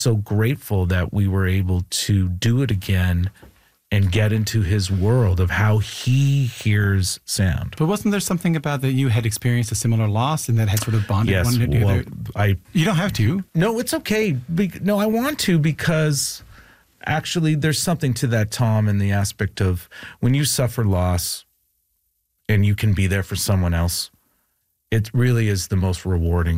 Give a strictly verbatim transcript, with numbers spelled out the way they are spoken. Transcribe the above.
so grateful that we were able to do it again and get into his world of how he hears sound. But wasn't there something about that you had experienced a similar loss and that had sort of bonded Yes, one together? well, I. You don't have to. No, it's okay. Be, no, I want to because actually there's something to that, Tom, in the aspect of when you suffer loss and you can be there for someone else, it really is the most rewarding